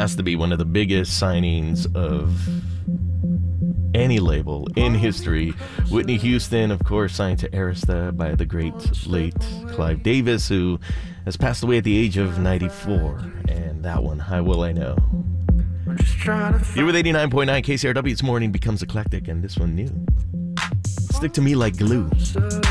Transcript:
has to be one of the biggest signings of any label in history. Whitney Houston, of course, signed to Arista by the great late Clive Davis, who has passed away at the age of 94. And that one, How Will I Know? You're with 89.9 KCRW. It's Morning Becomes Eclectic, and this one new. Stick to Me Like Glue.